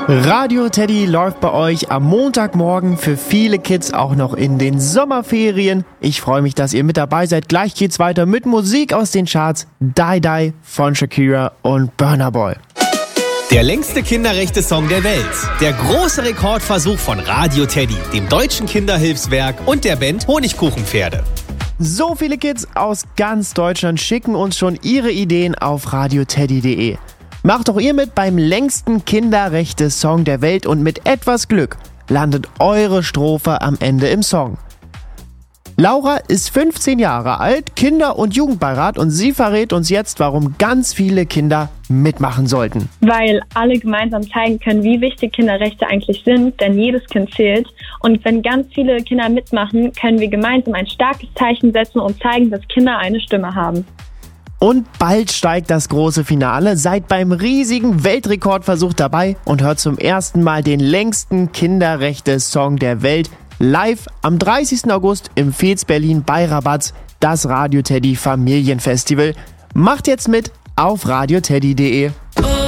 Radio Teddy läuft bei euch am Montagmorgen, für viele Kids auch noch in den Sommerferien. Ich freue mich, dass ihr mit dabei seid. Gleich geht's weiter mit Musik aus den Charts. Die Die von Shakira und Burna Boy. Der längste Kinderrechte-Song der Welt. Der große Rekordversuch von Radio Teddy, dem Deutschen Kinderhilfswerk und der Band Honigkuchenpferde. So viele Kids aus ganz Deutschland schicken uns schon ihre Ideen auf radioteddy.de. Macht doch ihr mit beim längsten Kinderrechte-Song der Welt und mit etwas Glück landet eure Strophe am Ende im Song. Laura ist 15 Jahre alt, Kinder- und Jugendbeirat, und sie verrät uns jetzt, warum ganz viele Kinder mitmachen sollten. Weil alle gemeinsam zeigen können, wie wichtig Kinderrechte eigentlich sind, denn jedes Kind zählt. Und wenn ganz viele Kinder mitmachen, können wir gemeinsam ein starkes Zeichen setzen und zeigen, dass Kinder eine Stimme haben. Und bald steigt das große Finale. Seid beim riesigen Weltrekordversuch dabei und hört zum ersten Mal den längsten Kinderrechte-Song der Welt live am 30. August im Fez Berlin bei Rabatz, das Radio Teddy Familienfestival. Macht jetzt mit auf radioteddy.de.